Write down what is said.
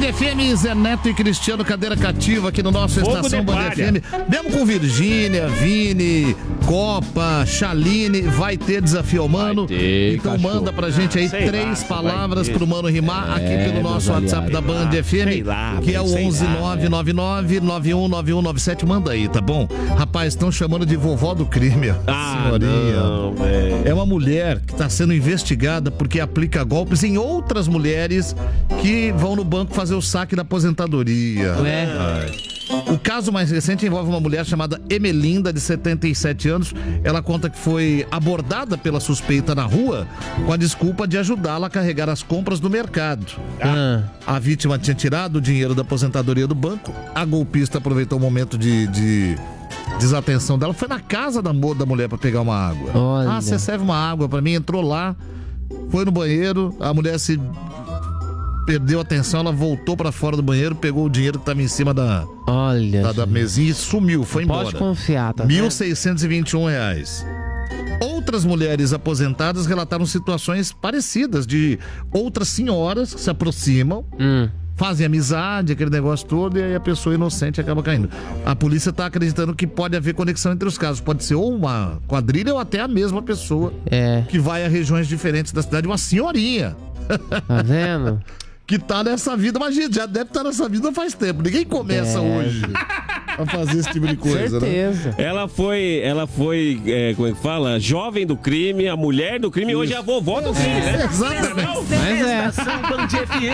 FM, Zé Neto e Cristiano, cadeira cativa aqui no nosso Fogo Estação de Band palha. FM. Mesmo com Virgínia, Vini, Copa, Chaline, vai ter desafio ao Mano. Então cachorro. manda pra gente aí Sei três lá, palavras vai ter. pro Mano rimar aqui pelo nosso WhatsApp da Band FM, que é o 11999919197. Manda aí, tá bom? Rapaz, estão chamando de vovó do crime, ó. Senhorinha. Não, velho. É uma mulher que está sendo investigada porque aplica golpes em outras mulheres que vão no banco fazer o saque da aposentadoria. O caso mais recente envolve uma mulher chamada Emelinda, de 77 anos. Ela conta que foi abordada pela suspeita na rua com a desculpa de ajudá-la a carregar as compras do mercado. A vítima tinha tirado o dinheiro da aposentadoria do banco. A golpista aproveitou o momento de desatenção dela. Foi na casa da mulher pra pegar uma água. Olha. Ah, você serve uma água pra mim? Entrou lá, foi no banheiro, a mulher se perdeu a atenção, ela voltou pra fora do banheiro, pegou o dinheiro que tava em cima da mesinha e sumiu, foi embora. Pode confiar, tá vendo? R$1.621. Outras mulheres aposentadas relataram situações parecidas de outras senhoras que se aproximam, fazem amizade, aquele negócio todo, e aí a pessoa inocente acaba caindo. A polícia tá acreditando que pode haver conexão entre os casos. Pode ser ou uma quadrilha ou até a mesma pessoa que vai a regiões diferentes da cidade. Uma senhorinha. Tá vendo? Que tá nessa vida, mas gente, já deve estar nessa vida faz tempo. Ninguém começa hoje a fazer esse tipo de coisa, certeza, né? Ela foi, como é que fala? Jovem do crime, a mulher do crime, e hoje é a vovó do crime, né? Exatamente. Mas é. Estação Band FM.